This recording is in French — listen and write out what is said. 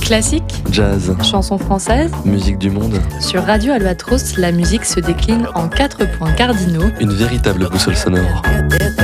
Classique, jazz, chanson française. musique du monde, Sur Radio Albatros, la musique se décline en 4 points cardinaux. une véritable boussole sonore.